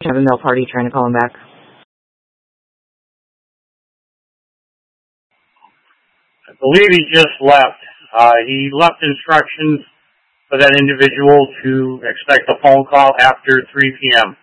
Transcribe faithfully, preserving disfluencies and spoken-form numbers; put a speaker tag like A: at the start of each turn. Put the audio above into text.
A: have a mail party trying to call him back.
B: I believe he just left. Uh, he left instructions for that individual to expect a phone call after three p.m.